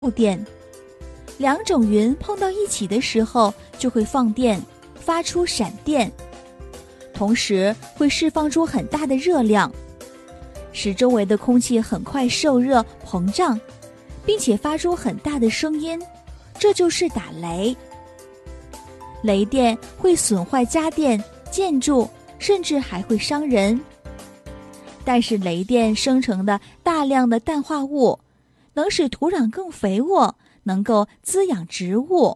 电。两种云碰到一起的时候就会放电，发出闪电，同时会释放出很大的热量，使周围的空气很快受热膨胀，并且发出很大的声音，这就是打雷。雷电会损坏家电、建筑，甚至还会伤人。但是雷电生成的大量的氮化物，能使土壤更肥沃，能够滋养植物。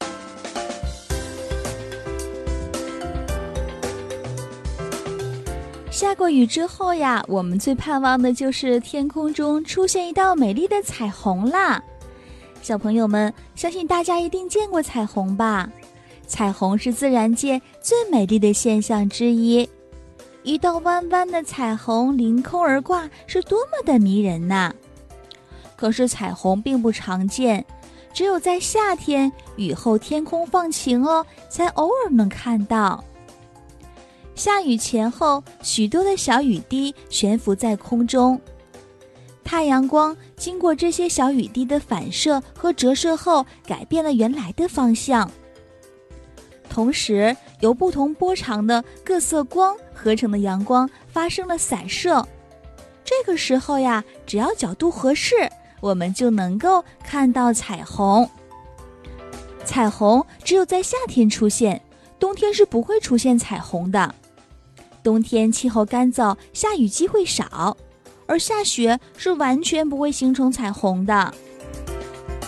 下过雨之后呀，我们最盼望的就是天空中出现一道美丽的彩虹啦。小朋友们，相信大家一定见过彩虹吧？彩虹是自然界最美丽的现象之一，一道弯弯的彩虹凌空而挂，是多么的迷人呐！可是彩虹并不常见，只有在夏天雨后天空放晴了，才偶尔能看到。下雨前后，许多的小雨滴悬浮在空中，太阳光经过这些小雨滴的反射和折射后，改变了原来的方向。同时，由不同波长的各色光合成的阳光发生了散射。这个时候呀，只要角度合适，我们就能够看到彩虹。彩虹只有在夏天出现，冬天是不会出现彩虹的。冬天气候干燥，下雨机会少，而下雪是完全不会形成彩虹的。